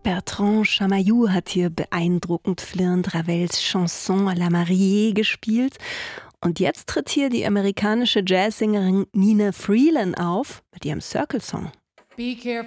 Bertrand Chamayou hat hier beeindruckend flirrend Ravels Chanson à la Mariée gespielt. Und jetzt tritt hier die amerikanische Jazzsängerin Nina Freeland auf mit ihrem Circle Song. Be careful